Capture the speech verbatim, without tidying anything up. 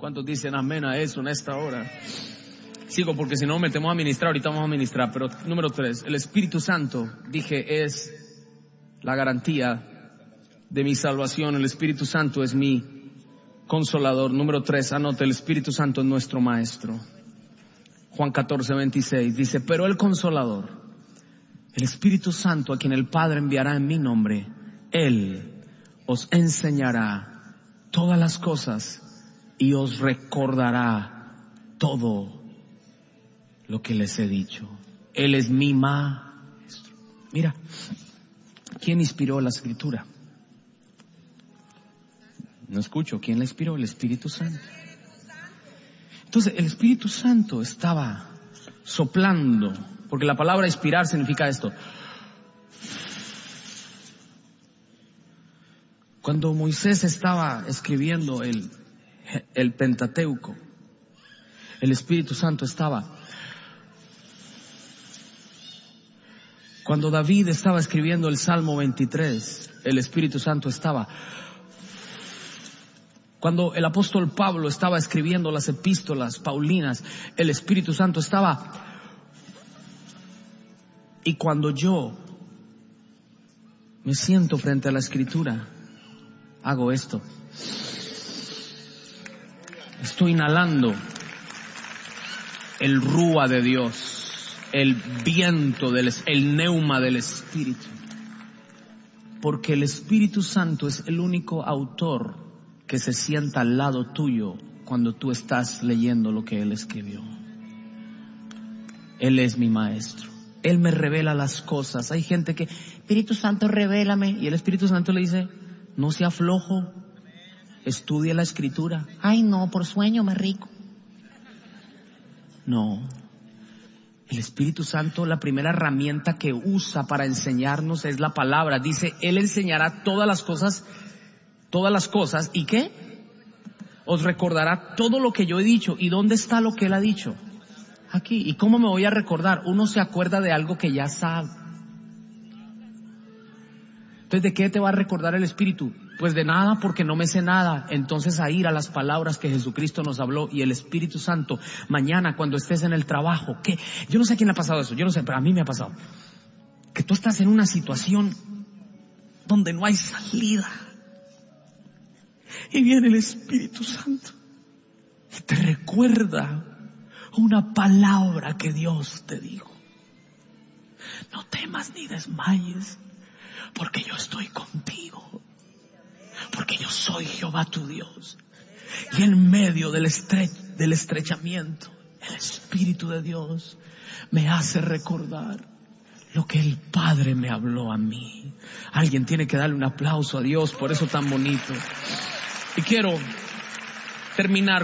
¿Cuántos dicen amén a eso en esta hora? Sigo porque si no metemos a ministrar, ahorita vamos a ministrar. Pero número tres, el Espíritu Santo, dije, es la garantía de mi salvación. El Espíritu Santo es mi consolador. Número tres, anote, el Espíritu Santo es nuestro maestro. Juan catorce, veintiséis dice, pero el consolador, el Espíritu Santo, a quien el Padre enviará en mi nombre, Él os enseñará todas las cosas y os recordará todo lo que les he dicho. Él es mi maestro. Mira, ¿quién inspiró la Escritura? No escucho. ¿Quién la inspiró? El Espíritu Santo. Entonces, el Espíritu Santo estaba soplando, porque la palabra inspirar significa esto. Cuando Moisés estaba escribiendo el, el Pentateuco, el Espíritu Santo estaba. Cuando David estaba escribiendo el Salmo veintitrés, el Espíritu Santo estaba. Cuando el apóstol Pablo estaba escribiendo las epístolas paulinas, el Espíritu Santo estaba. Y cuando yo me siento frente a la Escritura, hago esto. Estoy inhalando el rúa de Dios, el viento, del, el neuma del Espíritu. Porque el Espíritu Santo es el único autor que se sienta al lado tuyo cuando tú estás leyendo lo que Él escribió. Él es mi maestro. Él me revela las cosas. Hay gente que, Espíritu Santo, revélame. Y el Espíritu Santo le dice, no sea flojo, estudie la Escritura. Ay, no, por sueño me rico. No. El Espíritu Santo, la primera herramienta que usa para enseñarnos es la palabra. Dice, Él enseñará todas las cosas, todas las cosas, ¿y qué? Os recordará todo lo que yo he dicho. ¿Y dónde está lo que Él ha dicho? Aquí. ¿Y cómo me voy a recordar? Uno se acuerda de algo que ya sabe. Entonces, ¿de qué te va a recordar el Espíritu? Pues de nada, porque no me sé nada. Entonces a ir a las palabras que Jesucristo nos habló. Y el Espíritu Santo, mañana cuando estés en el trabajo, ¿qué? Yo no sé a quién le ha pasado eso, yo no sé, pero a mí me ha pasado. Que tú estás en una situación donde no hay salida. Y viene el Espíritu Santo y te recuerda una palabra que Dios te dijo. No temas ni desmayes, porque yo estoy contigo. Porque yo soy Jehová tu Dios. Y en medio del, estre- del estrechamiento, el Espíritu de Dios me hace recordar lo que el Padre me habló a mí. Alguien tiene que darle un aplauso a Dios por eso tan bonito. Y quiero terminar